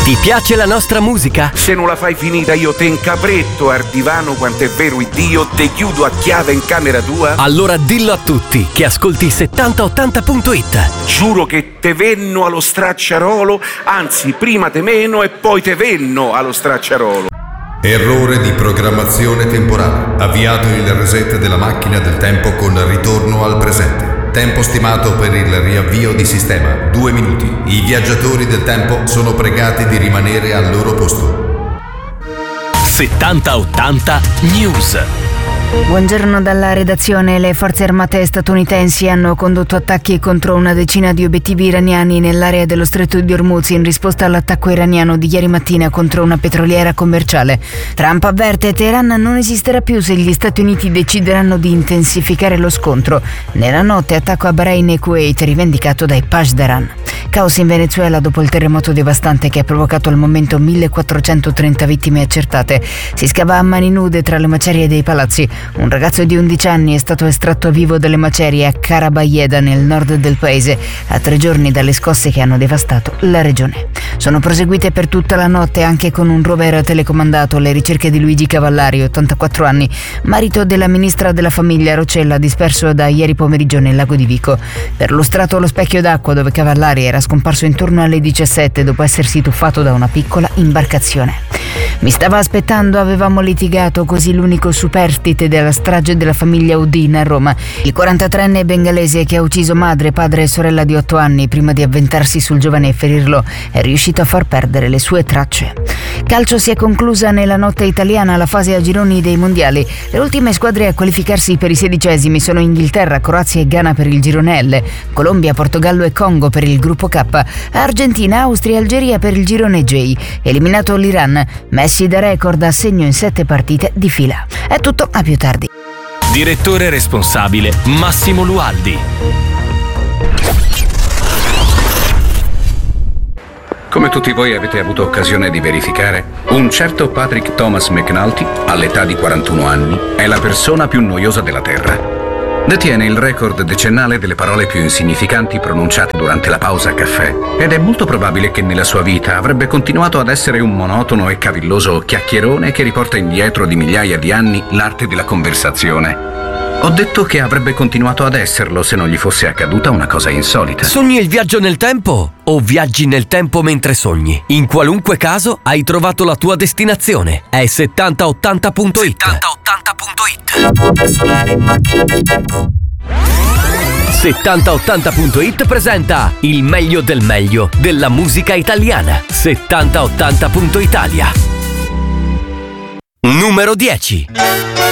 Ti piace la nostra musica? Se non la fai finita io te incapretto al divano, quanto è vero Iddio, te chiudo a chiave in camera tua. Allora dillo a tutti che ascolti 7080.it. Giuro che te venno allo stracciarolo, anzi prima te meno e poi te venno allo stracciarolo. Errore di programmazione temporale. Avviato il reset della macchina del tempo con ritorno al presente. Tempo stimato per il riavvio di sistema 2 minuti. I viaggiatori del tempo sono pregati di rimanere al loro posto. 7080 News. Buongiorno dalla redazione. Le forze armate statunitensi hanno condotto attacchi contro una decina di obiettivi iraniani nell'area dello stretto di Hormuz in risposta all'attacco iraniano di ieri mattina contro una petroliera commerciale. Trump avverte: Teheran non esisterà più se gli Stati Uniti decideranno di intensificare lo scontro. Nella notte attacco a Bahrain e Kuwait rivendicato dai Pasdaran. Caos in Venezuela dopo il terremoto devastante che ha provocato al momento 1430 vittime accertate. Si scava a mani nude tra le macerie dei palazzi. Un ragazzo di 11 anni è stato estratto vivo dalle macerie a Carabayeda nel nord del paese, a 3 giorni dalle scosse che hanno devastato la regione. Sono proseguite per tutta la notte anche con un rover telecomandato le ricerche di Luigi Cavallari, 84 anni, marito della ministra della famiglia Roccella, disperso da ieri pomeriggio nel lago di Vico. Per lo strato allo specchio d'acqua dove Cavallari era scomparso intorno alle 17 dopo essersi tuffato da una piccola imbarcazione. Mi stava aspettando, avevamo litigato, così l'unico superstite della strage della famiglia Udin a Roma. Il 43enne bengalese che ha ucciso madre, padre e sorella di 8 anni prima di avventarsi sul giovane e ferirlo è riuscito a far perdere le sue tracce. Calcio: si è conclusa nella notte italiana la fase a gironi dei mondiali. Le ultime squadre a qualificarsi per i 16esimi sono Inghilterra, Croazia e Ghana per il girone L, Colombia, Portogallo e Congo per il gruppo K, Argentina, Austria e Algeria per il girone J. Eliminato l'Iran, Messi da record a segno in 7 partite di fila. È tutto, a più tardi. Direttore responsabile Massimo Lualdi. Come tutti voi avete avuto occasione di verificare, un certo Patrick Thomas McNulty, all'età di 41 anni, è la persona più noiosa della Terra. Detiene il record decennale delle parole più insignificanti pronunciate durante la pausa caffè ed è molto probabile che nella sua vita avrebbe continuato ad essere un monotono e cavilloso chiacchierone che riporta indietro di migliaia di anni l'arte della conversazione. Ho detto che avrebbe continuato ad esserlo se non gli fosse accaduta una cosa insolita. Sogni il viaggio nel tempo o viaggi nel tempo mentre sogni? In qualunque caso hai trovato la tua destinazione. È 7080.it. 7080.it presenta il meglio del meglio della musica italiana. 7080.italia. Numero 10.